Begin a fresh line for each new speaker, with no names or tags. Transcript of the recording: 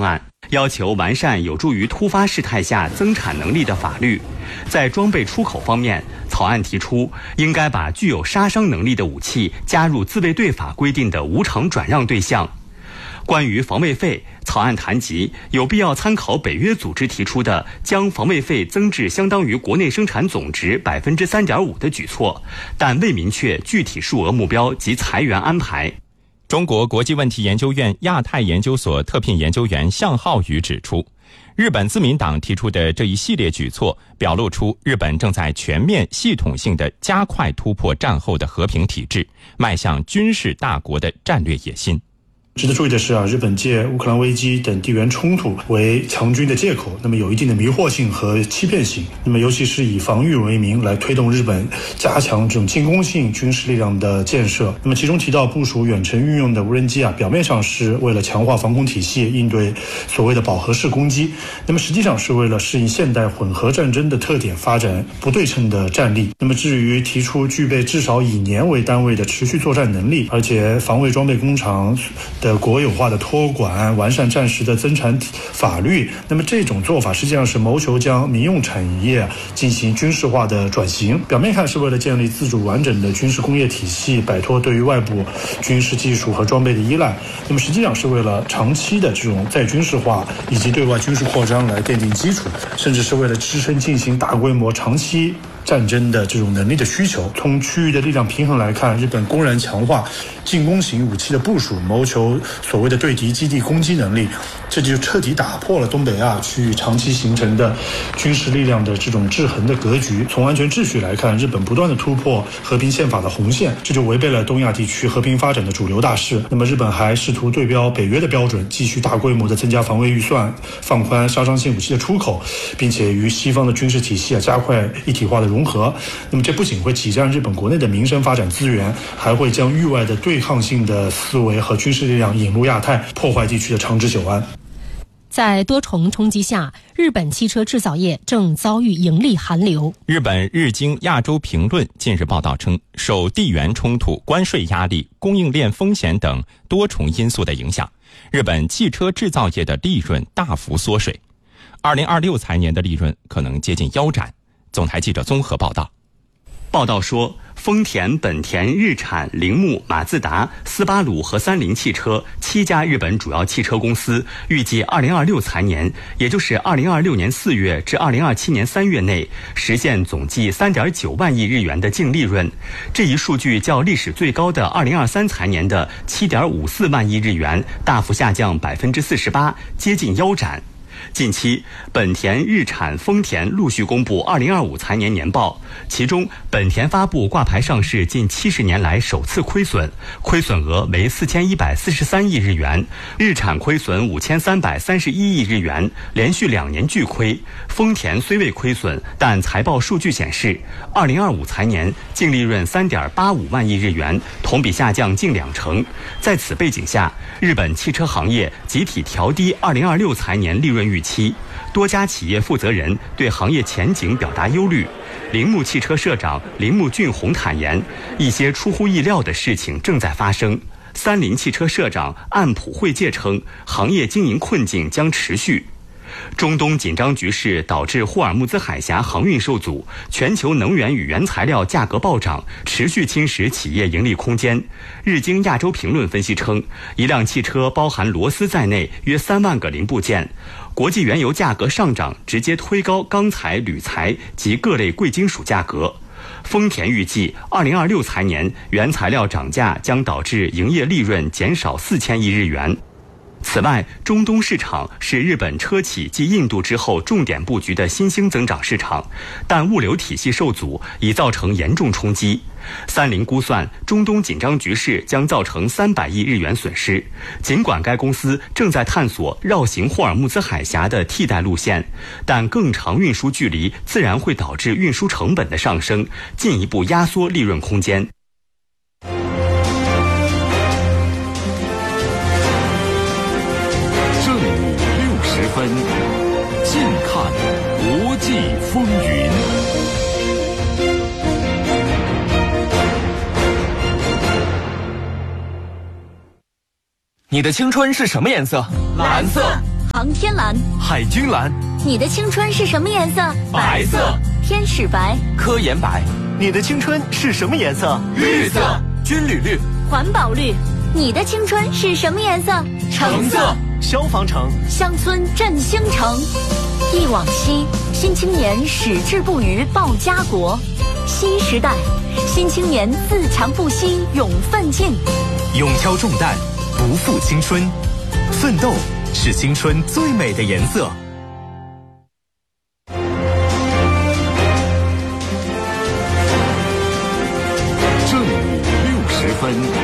方案，要求完善有助于突发事态下增产能力的法律。在装备出口方面，草案提出应该把具有杀伤能力的武器加入自卫队法规定的无偿转让对象。关于防卫费，草案谈及有必要参考北约组织提出的将防卫费增至相当于国内生产总值 3.5% 的举措，但未明确具体数额目标及裁员安排。
中国国际问题研究院亚太研究所特聘研究员向浩宇指出，日本自民党提出的这一系列举措，表露出日本正在全面系统性地加快突破战后的和平体制，迈向军事大国的战略野心。
值得注意的是日本借乌克兰危机等地缘冲突为强军的借口，那么有一定的迷惑性和欺骗性。那么尤其是以防御为名来推动日本加强这种进攻性军事力量的建设。那么其中提到部署远程运用的无人机表面上是为了强化防空体系，应对所谓的饱和式攻击，那么实际上是为了适应现代混合战争的特点，发展不对称的战力。那么至于提出具备至少以年为单位的持续作战能力，而且防卫装备工厂的国有化的托管，完善战时的增产法律，那么这种做法实际上是谋求将民用产业进行军事化的转型。表面看是为了建立自主完整的军事工业体系，摆脱对于外部军事技术和装备的依赖，那么实际上是为了长期的这种再军事化以及对外军事扩张来奠定基础，甚至是为了支撑进行大规模长期战争的这种能力的需求。从区域的力量平衡来看，日本公然强化进攻型武器的部署，谋求所谓的对敌基地攻击能力，这就彻底打破了东北亚区域长期形成的军事力量的这种制衡的格局。从安全秩序来看，日本不断的突破和平宪法的红线，这就违背了东亚地区和平发展的主流大势。那么日本还试图对标北约的标准，继续大规模的增加防卫预算，放宽杀伤性武器的出口，并且与西方的军事体系加快一体化的融合。那么这不仅会挤占日本国内的民生发展资源，还会将域外的对抗性的思维和军事力量引入亚太，破坏地区的长治久安。
在多重冲击下，日本汽车制造业正遭遇盈利寒流。
日本日经亚洲评论近日报道称，受地缘冲突、关税压力、供应链风险等多重因素的影响，日本汽车制造业的利润大幅缩水，2026财年的利润可能接近腰斩。总台记者综合报道。
报道说，丰田、本田、日产、铃木、马自达、斯巴鲁和三菱汽车7家日本主要汽车公司预计2026财年，也就是2026年4月至2027年3月内，实现总计3.9万亿日元的净利润。这一数据较历史最高的2023财年的7.54万亿日元大幅下降48%，接近腰斩。近期，本田、日产、丰田陆续公布2025财年年报，其中本田发布挂牌上市近70年来首次亏损，亏损额为4143亿日元；日产亏损5331亿日元，连续2年巨亏。丰田虽未亏损，但财报数据显示，2025财年净利润3.85万亿日元，同比下降近20%。在此背景下，日本汽车行业集体调低2026财年利润预期，多家企业负责人对行业前景表达忧虑。铃木汽车社长铃木俊宏坦言，一些出乎意料的事情正在发生。三菱汽车社长岸普惠介称，行业经营困境将持续。中东紧张局势导致霍尔木兹海峡航运受阻，全球能源与原材料价格暴涨，持续侵蚀企业盈利空间。日经亚洲评论分析称，一辆汽车包含螺丝在内约3万个零部件。国际原油价格上涨直接推高钢材、铝材及各类贵金属价格。丰田预计2026财年原材料涨价将导致营业利润减少4000亿日元。此外，中东市场是日本车企继印度之后重点布局的新兴增长市场，但物流体系受阻已造成严重冲击。三菱估算，中东紧张局势将造成300亿日元损失。尽管该公司正在探索绕行霍尔木兹海峡的替代路线，但更长运输距离自然会导致运输成本的上升，进一步压缩利润空间。
近看国际风云。
你的青春是什么颜色？
蓝色。
航天蓝、
海军蓝。
你的青春是什么颜色？
白色。
天使白、
科研白。
你的青春是什么颜色？
绿色。军旅绿。
环保绿。你的青春是什么颜色？
橙色。
消防橙。
乡村振兴城。忆往昔，新青年矢志不渝报家国。新时代，新青年自强不息勇奋进。
勇挑重担，不负青春。奋斗是青春最美的颜色。
正午60分。